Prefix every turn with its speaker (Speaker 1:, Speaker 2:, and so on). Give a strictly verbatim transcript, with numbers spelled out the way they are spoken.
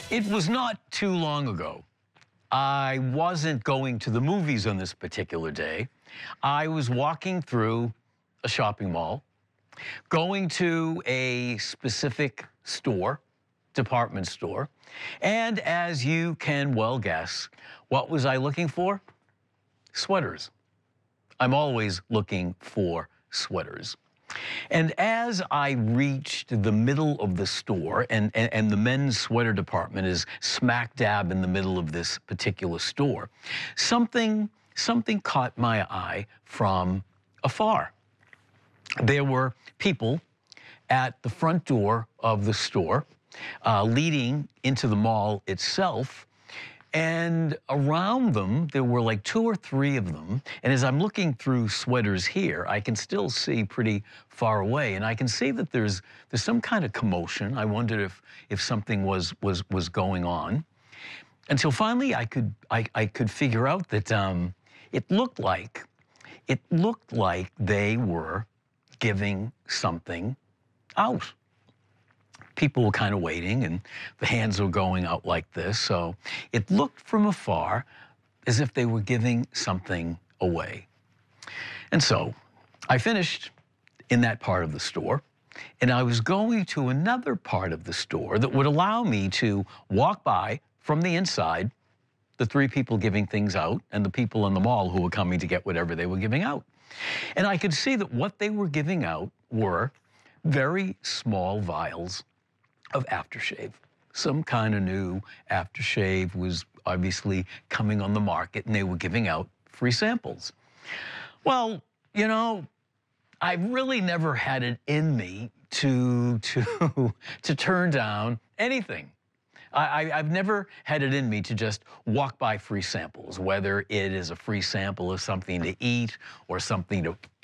Speaker 1: It was not too long ago. I wasn't going to the movies on this particular day. I was walking through a shopping mall, going to a specific store, department store, and as you can well guess, what was I looking for? Sweaters. I'm always looking for sweaters. And as I reached the middle of the store, and, and, and the men's sweater department is smack dab in the middle of this particular store, something, something caught my eye from afar. There were people at the front door of the store, uh, leading into the mall itself. And around them, there were like two or three of them. And as I'm looking through sweaters here, I can still see pretty far away. And I can see that there's there's some kind of commotion. I wondered if if something was was was going on. Until finally I could I, I could figure out that um, it looked like it looked like they were giving something out. People were kind of waiting, and the hands were going out like this. So it looked from afar as if they were giving something away. And so I finished in that part of the store, and I was going to another part of the store that would allow me to walk by from the inside the three people giving things out and the people in the mall who were coming to get whatever they were giving out. And I could see that what they were giving out were very small vials of aftershave. Some kind of new aftershave was obviously coming on the market, and they were giving out free samples. Well, you know, I've really never had it in me to to to turn down anything. I, I've never had it in me to just walk by free samples, whether it is a free sample of something to eat or something to